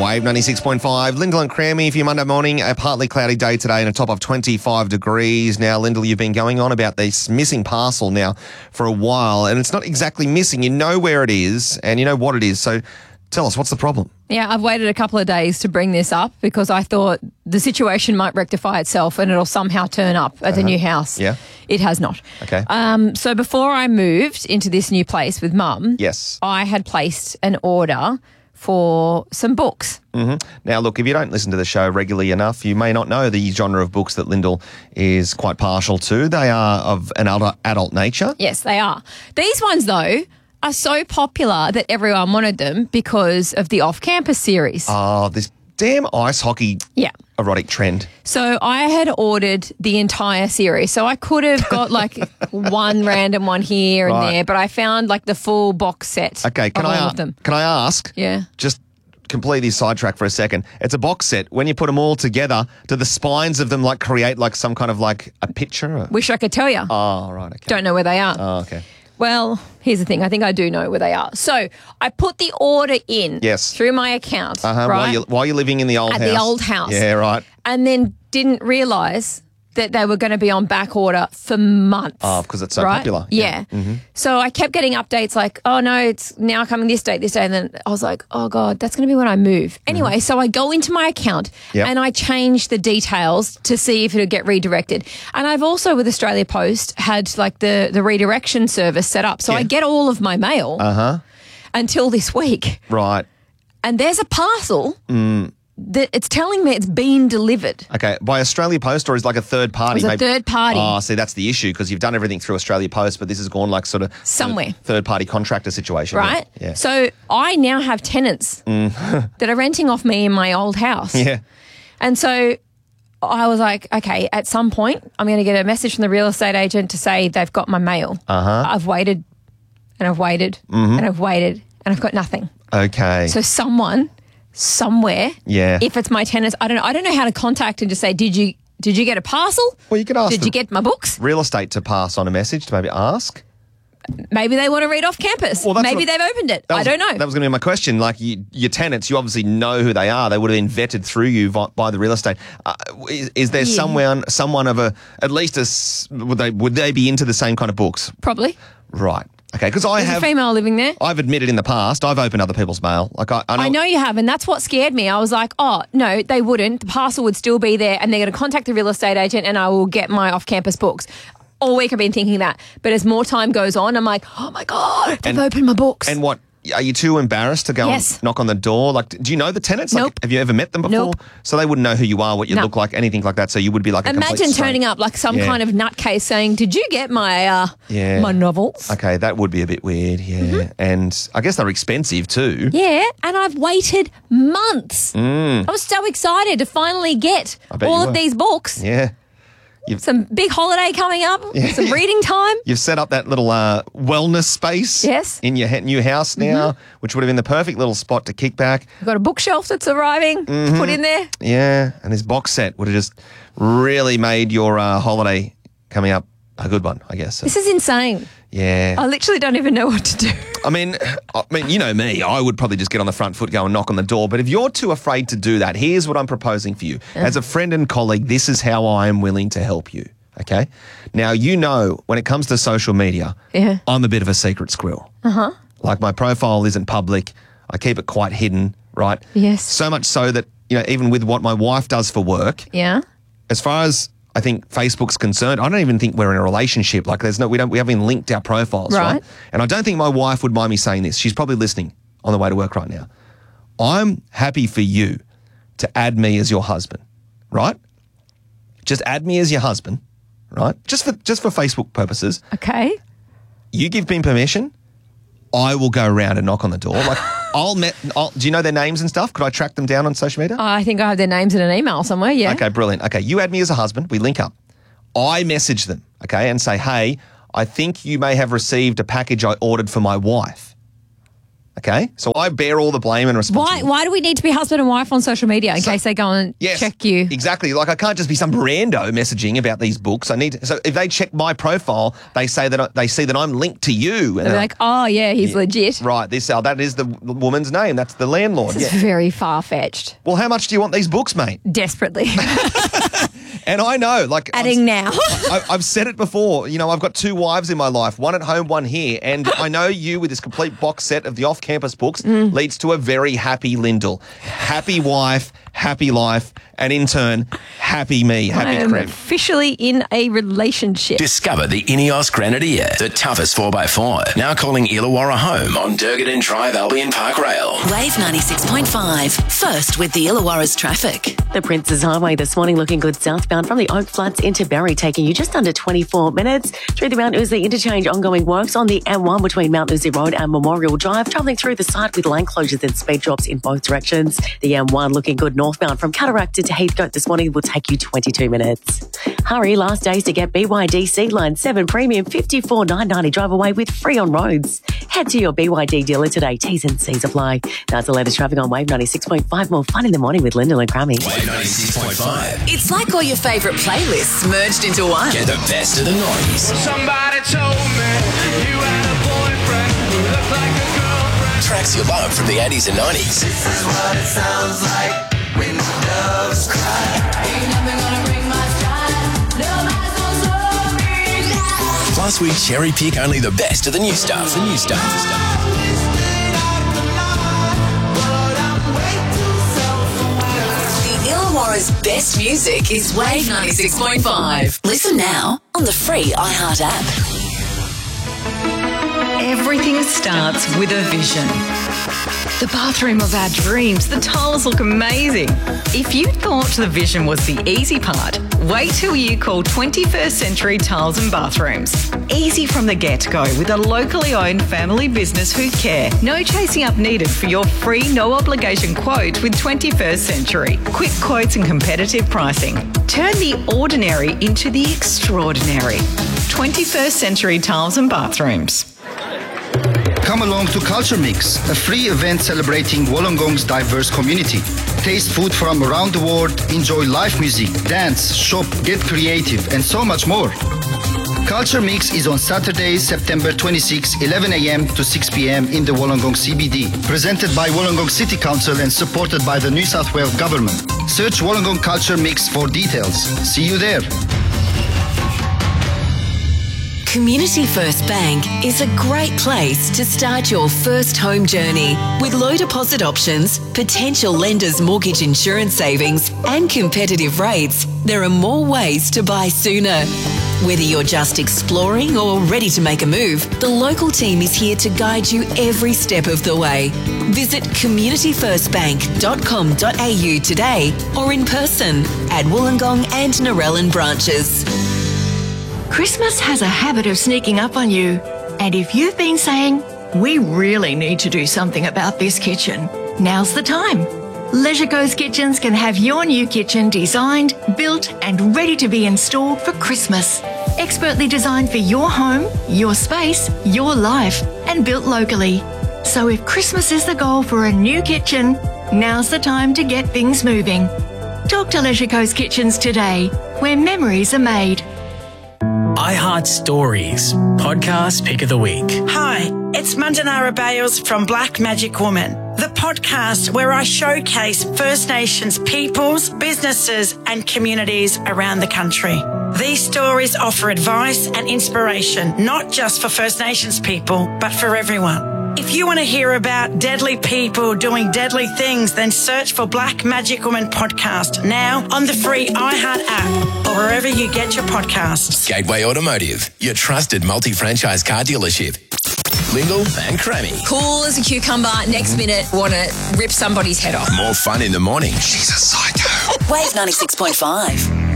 Wave 96.5. Lyndall and Crammy for your Monday morning. A partly cloudy day today and a top of 25 degrees. Now, Lyndall, you've been going on about this missing parcel now for a while, and it's not exactly missing. You know where it is and you know what it is. So tell us, what's the problem? Yeah, I've waited a couple of days to bring this up because I thought the situation might rectify itself and it'll somehow turn up at the new house. Yeah. It has not. Okay. So before I moved into this new place with Mum, Yes. I had placed an order for some books. Now, look, if you don't listen to the show regularly enough, you may not know the genre of books that Lyndall is quite partial to. They are of an adult nature. Yes, they are. These ones, though, are so popular that everyone wanted them because of the Off-Campus series. Oh, this damn ice hockey Yeah. erotic trend. So I had ordered the entire series. So I could have got like one random one here and Right. there, but I found like the full box set Okay, of all of them. Can I ask? Yeah. Just completely sidetrack for a second. It's a box set. When you put them all together, do the spines of them like create like some kind of like a picture? Or? Wish I could tell you. Oh, right. Okay. Don't know where they are. Oh, okay. Well, here's the thing. I think I do know where they are. So I put the order in Yes. through my account, Uh-huh. right? While you're living in the old At house. the old house. Yeah, right. And then didn't realise that they were going to be on back order for months. Oh, because it's so right? popular. Yeah. So I kept getting updates like, oh, no, it's now coming this date. And then I was like, oh, God, that's going to be when I move. Anyway, so I go into my account Yep. and I change the details to see if it'll get redirected. And I've also, with Australia Post, had like the redirection service set up. So I get all of my mail until this week. Right. And there's a parcel that it's telling me it's been delivered. Okay. By Australia Post or is like a third party? It was a third party. Oh, see, that's the issue because you've done everything through Australia Post, but this has gone like sort of Somewhere. third party contractor situation. Right? Yeah. So I now have tenants that are renting off me in my old house. Yeah. And so I was like, okay, at some point I'm going to get a message from the real estate agent to say they've got my mail. I've waited and I've waited and I've waited and I've got nothing. Okay. So someone somewhere, Yeah. if it's my tenants, I don't know how to contact and just say, did you get a parcel? Well, you could ask Did the you get my books? real estate to pass on a message to maybe ask. Maybe they want to read off campus. Well, that's Maybe what- they've opened it. I don't know. That was going to be my question. Like your tenants, you obviously know who they are. They would have been vetted through you by the real estate. Is there someone of at least would they be into the same kind of books? Probably. Right. Okay. Because There's a female living there. I've admitted in the past I've opened other people's mail. Like I know you have, and that's what scared me. I was like, oh, no, they wouldn't. The parcel would still be there, and they're going to contact the real estate agent, and I will get my off-campus books. All week I've been thinking that. But as more time goes on, I'm like, oh, my God, they've opened my books. And what? Are you too embarrassed to go Yes. and knock on the door? Like, do you know the tenants? Like, Nope. have you ever met them before? Nope. So they wouldn't know who you are, what you No. look like, anything like that. So you would be like a complete Imagine stranger. turning up like some Yeah. kind of nutcase saying, did you get my Yeah. my novels? Okay, that would be a bit weird, yeah. And I guess they're expensive too. Yeah, and I've waited months. I was so excited to finally get bet all you of were. these books. Yeah. Some big holiday coming up, some reading time. You've set up that little wellness space Yes. in your new house now, which would have been the perfect little spot to kick back. I've got a bookshelf that's arriving to put in there. Yeah, and this box set would have just really made your holiday coming up a good one, I guess. This is insane. Yeah. I literally don't even know what to do. I mean, you know me. I would probably just get on the front foot, go and knock on the door. But if you're too afraid to do that, here's what I'm proposing for you. As a friend and colleague, this is how I am willing to help you. Okay? Now, you know, when it comes to social media, Yeah. I'm a bit of a secret squirrel. Like my profile isn't public. I keep it quite hidden, right? Yes. So much so that, you know, even with what my wife does for work, Yeah. as far as I think Facebook's concerned, I don't even think we're in a relationship. Like we haven't even linked our profiles, right? Right. And I don't think my wife would mind me saying this. She's probably listening on the way to work right now. I'm happy for you to add me as your husband, right? Just add me as your husband, right? Just for Facebook purposes. Okay. You give me permission, I will go around and knock on the door. Like do you know their names and stuff? Could I track them down on social media? I think I have their names in an email somewhere, yeah. Okay, brilliant. Okay, you add me as a husband. We link up. I message them, okay, and say, hey, I think you may have received a package I ordered for my wife. Okay, so I bear all the blame and responsibility. Why do we need to be husband and wife on social media in case they go and check you? Exactly. Like I can't just be some rando messaging about these books. So if they check my profile, they see that I'm linked to you, and they're like, oh yeah, he's legit. Right. That is the woman's name. That's the landlord. This is very far fetched. Well, how much do you want these books, mate? Desperately. And I know, like... now. I've said it before. You know, I've got 2 wives in my life, one at home, one here. And I know you, with this complete box set of the off-campus books, leads to a very happy Lyndall. Happy wife, happy life, and in turn, happy me, happy Creme. Officially in a relationship. Discover the Ineos Grenadier, the toughest 4x4. Now calling Illawarra home on Durgadin Drive, Albion Park Rail. Wave 96.5. First with the Illawarra's traffic. The Princes Highway this morning looking good southbound from the Oak Flats into Berry, taking you just under 24 minutes. Through the Mount Uzi interchange, ongoing works on the M1 between Mount Uzi Road and Memorial Drive. Travelling through the site with lane closures and speed drops in both directions. The M1 looking good northbound from Cataracta to Heathcote this morning will take you 22 minutes. Hurry, last days to get BYD Sea Line 7 Premium 54,990 drive away with free on roads. Head to your BYD dealer today. T's and C's apply. That's the latest traffic on Wave 96.5. More fun in the morning with Lyndall and Crammy. Wave 96.5. It's like all your favourite playlists merged into one. Get the best of the noise. Somebody told me you had a boyfriend who looked like a girlfriend. Tracks you love from the 80s and 90s. This is what it sounds like when the doves cry. Ain't nothing gonna bring my stride. Nobody's gonna slow me down. Plus, we cherry pick only the best of the new stuff. The Illawarra's best music is Wave 96.5. Listen now on the free iHeart app. Everything starts with a vision. The bathroom of our dreams. The tiles look amazing. If you thought the vision was the easy part, wait till you call 21st Century Tiles and Bathrooms. Easy from the get-go with a locally owned family business who care. No chasing up needed for your free, no-obligation quote with 21st Century. Quick quotes and competitive pricing. Turn the ordinary into the extraordinary. 21st Century Tiles and Bathrooms. Come along to Culture Mix, a free event celebrating Wollongong's diverse community. Taste food from around the world, enjoy live music, dance, shop, get creative, and so much more. Culture Mix is on Saturday, September 26, 11 a.m. to 6 p.m. in the Wollongong CBD. Presented by Wollongong City Council and supported by the New South Wales Government. Search Wollongong Culture Mix for details. See you there. Community First Bank is a great place to start your first home journey. With low deposit options, potential lenders' mortgage insurance savings, and competitive rates, there are more ways to buy sooner. Whether you're just exploring or ready to make a move, the local team is here to guide you every step of the way. Visit communityfirstbank.com.au today or in person at Wollongong and Narellan branches. Christmas has a habit of sneaking up on you. And if you've been saying, we really need to do something about this kitchen, now's the time. Leisure Coast Kitchens can have your new kitchen designed, built and ready to be installed for Christmas. Expertly designed for your home, your space, your life, and built locally. So if Christmas is the goal for a new kitchen, now's the time to get things moving. Talk to Leisure Coast Kitchens today, where memories are made. iHeart Stories, podcast pick of the week. Hi, it's Mandanara Bales from Black Magic Woman, the podcast where I showcase First Nations peoples, businesses and communities around the country. These stories offer advice and inspiration, not just for First Nations people, but for everyone. If you want to hear about deadly people doing deadly things, then search for Black Magic Woman podcast now on the free iHeart app or wherever you get your podcasts. Gateway Automotive, your trusted multi-franchise car dealership. Lyndall and Crammy. Cool as a cucumber. Next minute, want to rip somebody's head off. More fun in the morning. She's a psycho. Wave 96.5.